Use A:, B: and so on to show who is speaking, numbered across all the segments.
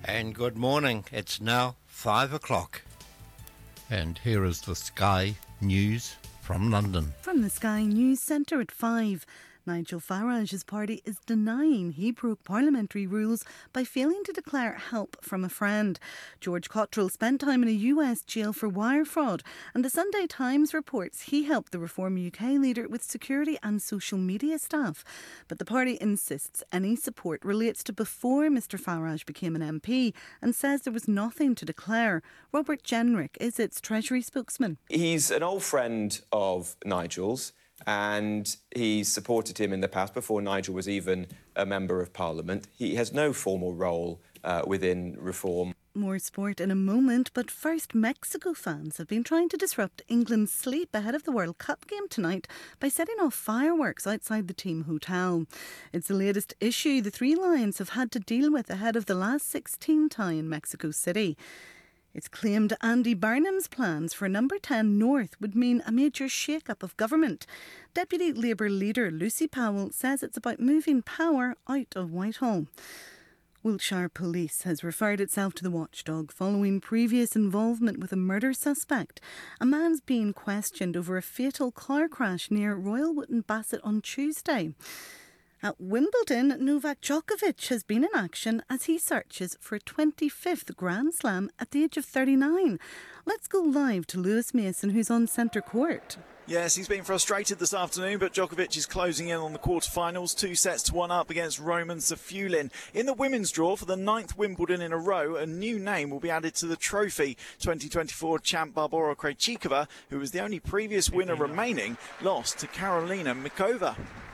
A: And good morning. It's now 5 o'clock. And here is the Sky News from London.
B: From the Sky News Centre at 5. Nigel Farage's party is denying he broke parliamentary rules by failing to declare help from a friend. George Cottrell spent time in a US jail for wire fraud, and the Sunday Times reports he helped the Reform UK leader with security and social media staff. But the party insists any support relates to before Mr Farage became an MP and says there was nothing to declare. Robert Jenrick is its Treasury spokesman.
C: He's an old friend of Nigel's, and he supported him in the past before Nigel was even a Member of Parliament. He has no formal role within Reform.
B: More sport in a moment, but first, Mexico fans have been trying to disrupt England's sleep ahead of the World Cup game tonight by setting off fireworks outside the team hotel. It's the latest issue the Three Lions have had to deal with ahead of the last 16 tie in Mexico City. It's claimed Andy Burnham's plans for Number 10 North would mean a major shake-up of government. Deputy Labour leader Lucy Powell says it's about moving power out of Whitehall. Wiltshire Police has referred itself to the watchdog following previous involvement with a murder suspect. A man's being questioned over a fatal car crash near Royal Wootton Bassett on Tuesday. At Wimbledon, Novak Djokovic has been in action as he searches for a 25th Grand Slam at the age of 39. Let's go live to Lewis Mason, who's on centre court.
D: Yes, he's been frustrated this afternoon, but Djokovic is closing in on the quarterfinals, 2-1 up against Roman Safulin. In the women's draw for the 9th Wimbledon in a row, a new name will be added to the trophy. 2024 champ Barbora Krejcikova, who was the only previous winner remaining, lost to Karolina Mikova.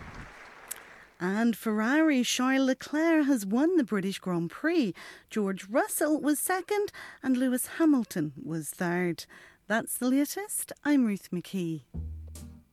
B: And Ferrari Charles Leclerc has won the British Grand Prix. George Russell was second and Lewis Hamilton was third. That's the latest. I'm Ruth McKee.